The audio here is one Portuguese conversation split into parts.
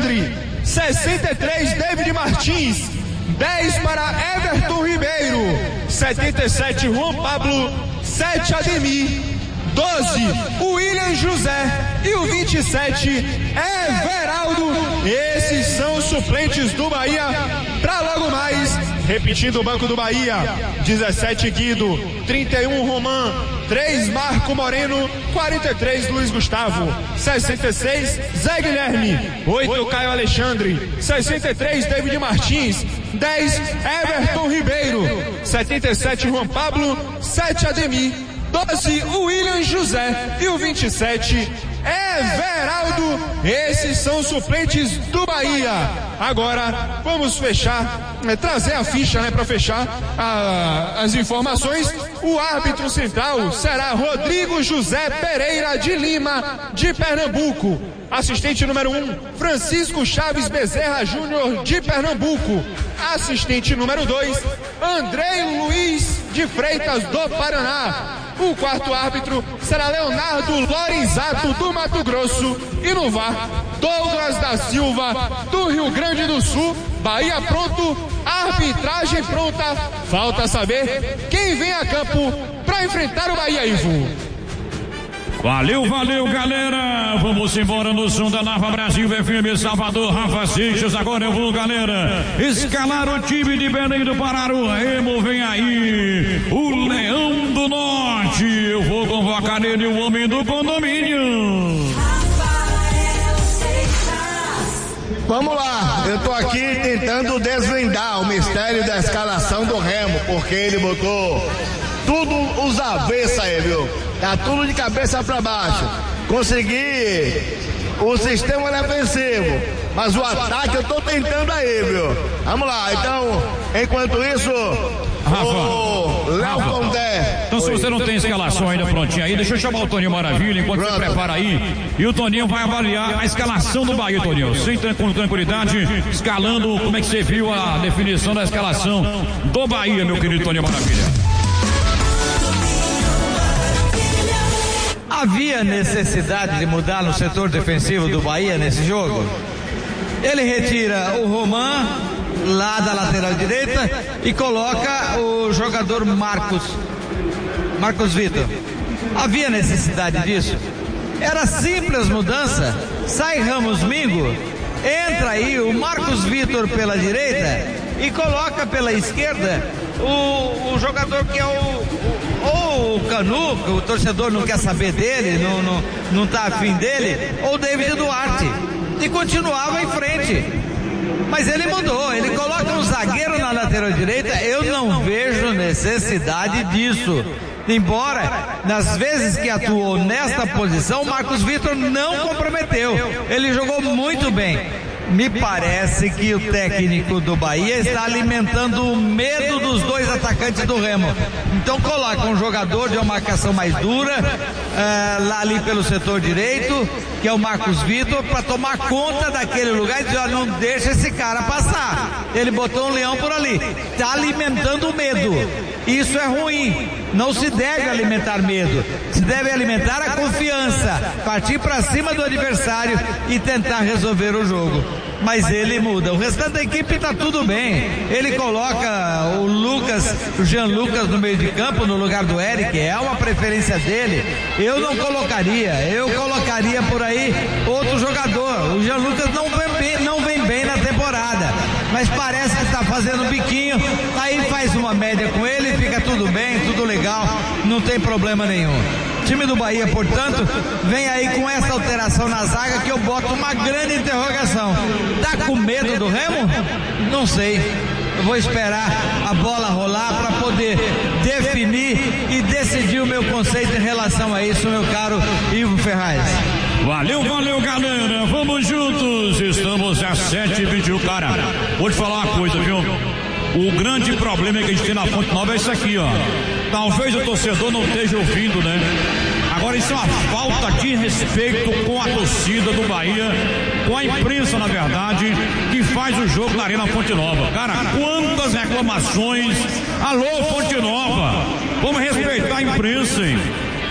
Alexandre, 63 David Martins, 10 para Everton Ribeiro, 77 Juan Pablo, 7 Ademir, 12 William José e o 27 Everaldo. Esses são os suplentes do Bahia para logo mais. Repetindo o banco do Bahia: 17 Guido, 31 Roman, 3 Marco Moreno, 43 Luiz Gustavo, 66 Zé Guilherme, 8 Caio Alexandre, 63 David Martins, 10 Everton Ribeiro, 77 Juan Pablo, 7 Ademir, 12 William José e o 27 Everaldo. Esses são os suplentes do Bahia. Agora vamos fechar, trazer a ficha, para fechar as informações. O árbitro central será Rodrigo José Pereira de Lima, de Pernambuco. Assistente número 1, Francisco Chaves Bezerra Júnior, de Pernambuco. Assistente número 2, Andrei Luiz de Freitas, do Paraná. O quarto árbitro será Leonardo Lorenzato, do Mato Grosso. E no VAR, Douglas da Silva, do Rio Grande do Sul. Bahia pronto, arbitragem pronta. Falta saber quem vem a campo para enfrentar o Bahia, Ivo. Valeu, galera. Vamos embora no som da Nova Brasil FM Salvador. Rafa Seixas, agora eu vou, galera, escalar o time de Belém do Pará. O Remo vem aí, o Leão do Norte. Eu vou convocar ele, o homem do condomínio. Vamos lá, eu tô aqui tentando desvendar o mistério da escalação do Remo, porque ele botou tudo os avessos aí, viu? Tá tudo de cabeça pra baixo. Consegui o sistema defensivo, mas o ataque eu tô tentando aí, viu? Vamos lá, então, enquanto isso, o Léo Condé. Então, se você não tem escalação ainda prontinha aí, deixa eu chamar o Toninho Maravilha, enquanto você prepara aí, e o Toninho vai avaliar a escalação do Bahia, Toninho, com tranquilidade, escalando, como é que você viu a definição da escalação do Bahia, meu querido Toninho Maravilha? Havia necessidade de mudar no setor defensivo do Bahia nesse jogo? Ele retira o Roman lá da lateral direita e coloca o jogador Marcos Vitor. Havia necessidade disso? Era simples mudança. Sai Ramos Mingo, entra aí o Marcos Vitor pela direita e coloca pela esquerda o jogador que é ou o Canu, que o torcedor não quer saber dele, não tá afim dele, ou o David Duarte, e continuava em frente. Mas ele mudou, ele coloca um zagueiro na lateral direita. Eu não vejo necessidade disso. Embora, nas vezes que atuou nesta posição, Marcos Vitor não comprometeu. Ele jogou muito bem. Me parece que o técnico do Bahia está alimentando o medo dos dois atacantes do Remo. Então coloca um jogador de uma marcação mais dura lá ali pelo setor direito, que é o Marcos Vitor, para tomar conta daquele lugar e dizer: olha, não deixa esse cara passar. Ele botou um leão por ali. Está alimentando o medo. Isso é ruim. Não se deve alimentar medo. Se deve alimentar a confiança. Partir para cima do adversário e tentar resolver o jogo. Mas ele muda. O restante da equipe está tudo bem. Ele coloca o Jean Lucas no meio de campo no lugar do Eric. É uma preferência dele. Eu não colocaria. Eu colocaria por aí outro jogador. O Jean Lucas não vem bem na temporada, mas parece que está fazendo biquinho. Aí faz uma média com ele, fica tudo bem, tudo legal, não tem problema nenhum. O time do Bahia, portanto, vem aí com essa alteração na zaga que eu boto uma grande interrogação. Tá com medo do Remo? Não sei. Eu vou esperar a bola rolar para poder definir e decidir o meu conceito em relação a isso, meu caro Ivo Ferraz. Valeu, galera, vamos juntos, estamos às 7h21, cara, vou te falar uma coisa, viu? O grande problema que a gente tem na Fonte Nova é isso aqui, ó. Talvez o torcedor não esteja ouvindo, né? Agora isso é uma falta de respeito com a torcida do Bahia, com a imprensa, na verdade, que faz o jogo na Arena Fonte Nova. Cara, quantas reclamações! Alô, Fonte Nova! Vamos respeitar a imprensa, hein?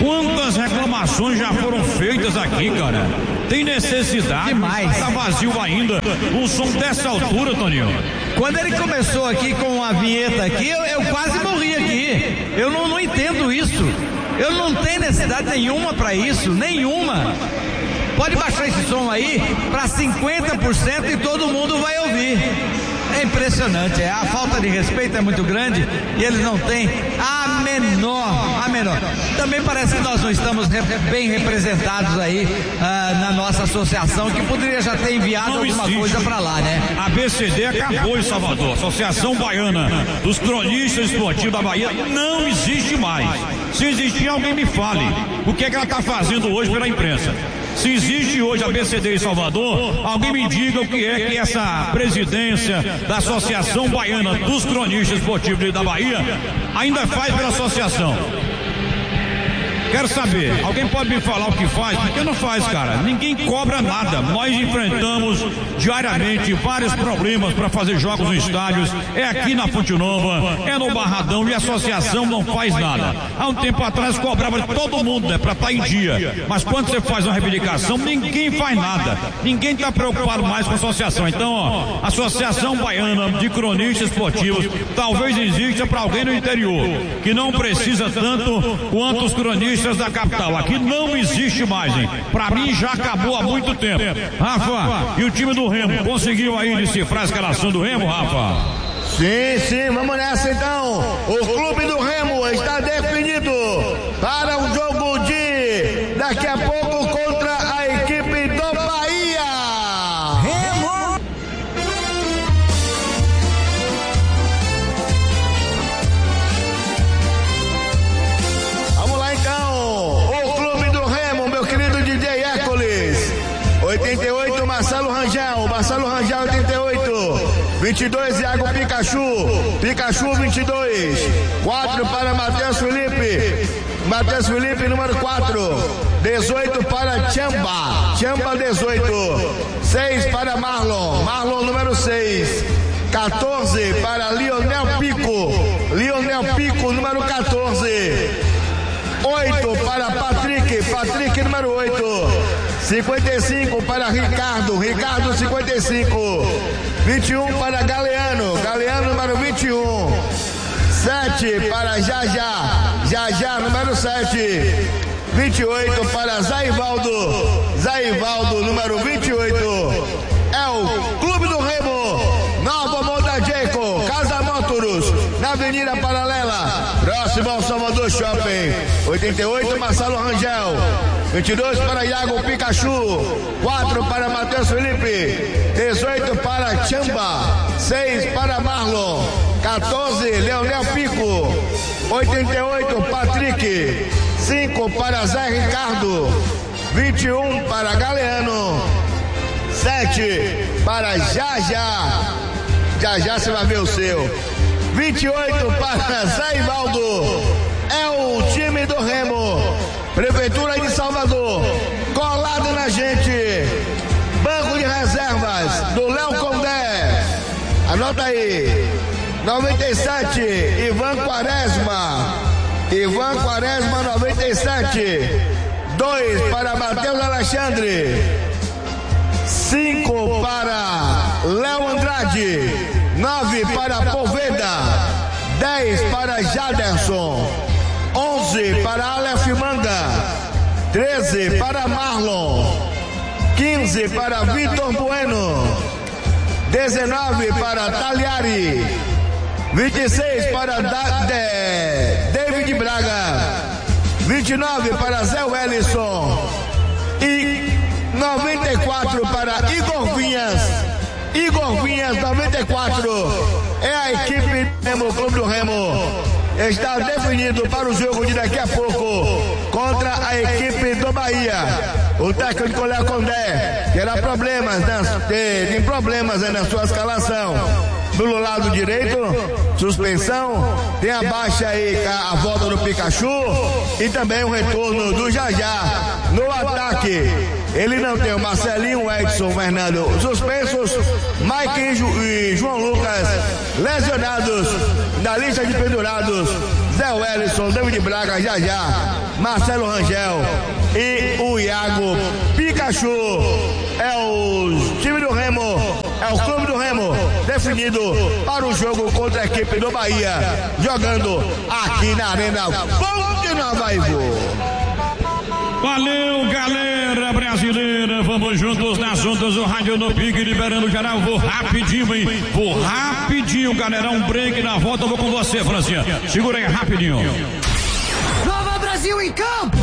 Quantas reclamações já foram feitas aqui, cara? Tem necessidade? Demais. Tá vazio ainda. Um som dessa altura, Toninho. Quando ele começou aqui com a vinheta aqui, eu quase morri aqui. Eu não entendo isso. Eu não tenho necessidade nenhuma para isso, nenhuma. Pode baixar esse som aí para 50% e todo mundo vai ouvir. É impressionante, a falta de respeito é muito grande e eles não têm a menor. Também parece que nós não estamos bem representados aí na nossa associação, que poderia já ter enviado alguma coisa para lá, né? A BCD acabou em Salvador, Associação Baiana dos Cronistas Esportivos da Bahia não existe mais. Se existir, alguém me fale o que é que ela está fazendo hoje pela imprensa. Se existe hoje a BCD em Salvador, alguém me diga o que é que essa presidência da Associação Baiana dos Cronistas Esportivos da Bahia ainda faz pela associação. Quero saber, alguém pode me falar o que faz? Porque não faz, cara. Ninguém cobra nada. Nós enfrentamos diariamente vários problemas para fazer jogos nos estádios. É aqui na Fonte Nova, é no Barradão e a associação não faz nada. Há um tempo atrás cobrava de todo mundo, né, para estar em dia. Mas quando você faz uma reivindicação, ninguém faz nada. Ninguém está preocupado mais com a associação. Então, ó, a Associação Baiana de Cronistas Esportivos talvez exista para alguém no interior que não precisa tanto quanto os cronistas da capital. Aqui não existe mais, hein? Pra mim já acabou há muito tempo. Rafa, e o time do Remo conseguiu aí decifrar a escalação do Remo, Rafa? Sim, vamos nessa então. O clube do Remo está definido para o jogo de daqui a pouco contra a equipe do Bahia. Remo! Vamos lá então. O clube do Remo, meu querido DJ Hércules. 88, Marcelo Rangel 88. 22, Iago Pikachu 22, 4 para Matheus Felipe número 4, 18 para Chamba 18, 6 para Marlon número 6, 14 para Lionel Pico número 14, 8 para Patrick número 8, 55 para Ricardo 55, 21 para Galeano número 21, 7 para Jajá número 7, 28 para Zaivaldo número 28. É o Clube do Remo, Nova Monta Jacob, Casa Motors, na Avenida Paralela, próximo ao Salvador Shopping. 88 Marcelo Rangel, 22 para Iago Pikachu, 4 para Matheus Felipe, 18 para Chamba, 6 para Marlon, 14 Leonel Pico, 88 Patrick, 5 para Zé Ricardo, 21 para Galeano, 7 para Jajá você vai ver o seu, 28 para Zaivaldo. É o time do Remo, Prefeitura de Salvador, colado na gente. Banco de reservas do Léo Condé, anota aí, 97, Ivan Quaresma 97, 2 para Matheus Alexandre, 5 para Léo Andrade, 9 para Poveda, 10 para Jaderson, 11 para Aleph Manga, 13 para Marlon, 15 para Vitor Bueno, 19 para Taliari, 26 para David Braga, 29 para Zé Wellison e 94 para Igor Vinhas 94. É a equipe do Remo, Clube do Remo. Está definido para o jogo de daqui a pouco contra a equipe do Bahia. O técnico Léo Condé terá problemas, tem problemas na sua escalação. Do lado direito, suspensão, tem a baixa aí, a volta do Pikachu e também o retorno do Jajá. No ataque, ele não tem o Marcelinho, o Edson, o Fernando suspensos, Mike e João Lucas lesionados, da lista de pendurados, Zé Wellison, David Braga, Jajá Marcelo Rangel e o Iago Pikachu. É o time do Remo, é o clube do Remo definido para o jogo contra a equipe do Bahia, jogando aqui na Arena Fonte Nova, Ivo. Valeu, galera brasileira, vamos juntos nas ondas do Rádio no Pique, liberando geral, vou rapidinho, hein? Vou rapidinho, galera, um break, na volta eu vou com você, Francinha. Segura aí rapidinho. Nova Brasil em campo!